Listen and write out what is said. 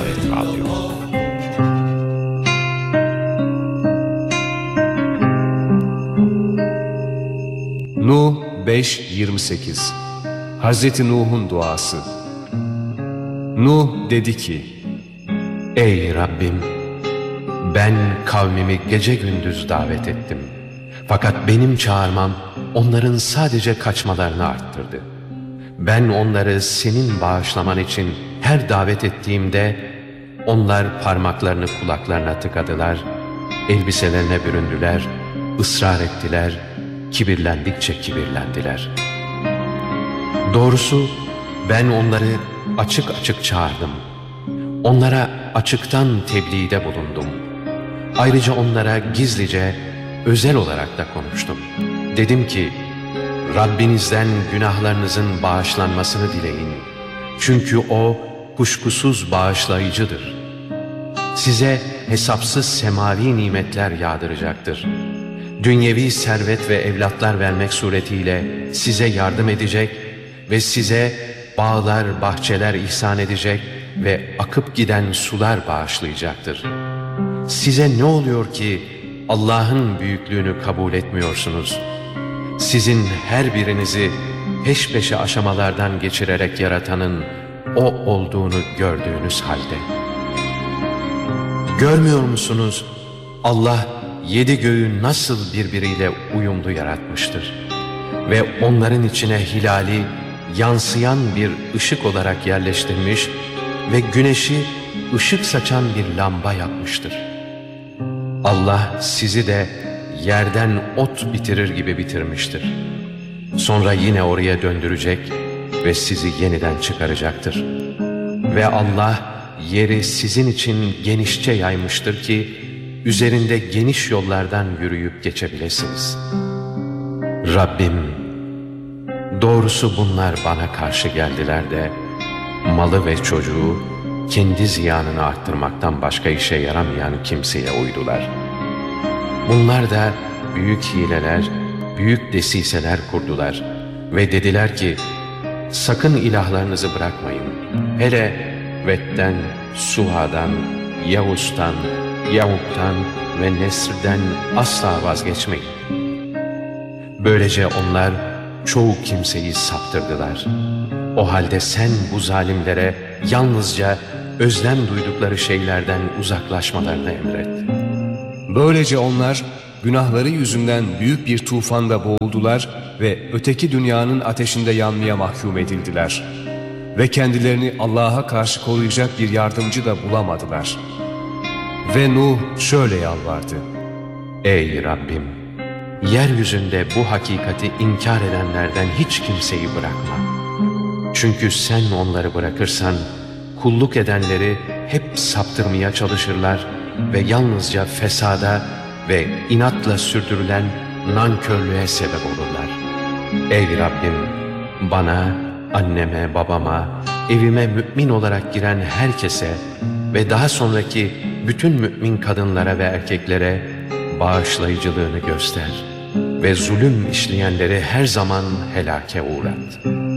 Diyanet Radyo. Nuh 5:28. Hazreti Nuh'un duası. Nuh dedi ki: Ey Rabbim! Ben kavmimi gece gündüz davet ettim. Fakat benim çağırmam onların sadece kaçmalarını arttırdı. Ben onları senin bağışlaman için her davet ettiğimde onlar parmaklarını kulaklarına tıkadılar, elbiselerine büründüler, ısrar ettiler, kibirlendikçe kibirlendiler. Doğrusu ben onları açık açık çağırdım. Onlara açıktan tebliğde bulundum. Ayrıca onlara gizlice, özel olarak da konuştum. Dedim ki, Rabbinizden günahlarınızın bağışlanmasını dileyin. Çünkü O kuşkusuz bağışlayıcıdır. Size hesapsız semavi nimetler yağdıracaktır. Dünyevi servet ve evlatlar vermek suretiyle size yardım edecek ve size bağlar, bahçeler ihsan edecek ve akıp giden sular bağışlayacaktır. Size ne oluyor ki Allah'ın büyüklüğünü kabul etmiyorsunuz? Sizin her birinizi peş peşe aşamalardan geçirerek yaratanın O olduğunu gördüğünüz halde. Görmüyor musunuz? Allah 7 göğü nasıl birbiriyle uyumlu yaratmıştır ve onların içine hilali yansıyan bir ışık olarak yerleştirmiş ve güneşi ışık saçan bir lamba yapmıştır. Allah sizi de yerden ot bitirir gibi bitirmiştir. Sonra yine oraya döndürecek ve sizi yeniden çıkaracaktır. Ve Allah yeri sizin için genişçe yaymıştır ki üzerinde geniş yollardan yürüyüp geçebilirsiniz. Rabbim, doğrusu bunlar bana karşı geldiler de malı ve çocuğu kendi ziyanını arttırmaktan başka işe yaramayan kimseye uydular. Bunlar da büyük hileler, büyük desiseler kurdular ve dediler ki, sakın ilahlarınızı bırakmayın. Hele Vet'ten, Suha'dan, Yavuz'tan, Yavuk'tan ve Nesr'den asla vazgeçmeyin. Böylece onlar çoğu kimseyi saptırdılar. O halde sen bu zalimlere yalnızca özlem duydukları şeylerden uzaklaşmalarını emret. Böylece onlar günahları yüzünden büyük bir tufanda boğuldular ve öteki dünyanın ateşinde yanmaya mahkum edildiler. Ve kendilerini Allah'a karşı koruyacak bir yardımcı da bulamadılar. Ve Nuh şöyle yalvardı: Ey Rabbim! Yeryüzünde bu hakikati inkar edenlerden hiç kimseyi bırakma. Çünkü sen onları bırakırsan kulluk edenleri hep saptırmaya çalışırlar ve yalnızca fesada ve inatla sürdürülen nankörlüğe sebep olurlar. Ey Rabbim! Bana, anneme, babama, evime mümin olarak giren herkese ve daha sonraki bütün mümin kadınlara ve erkeklere bağışlayıcılığını göster ve zulüm işleyenleri her zaman helake uğrat.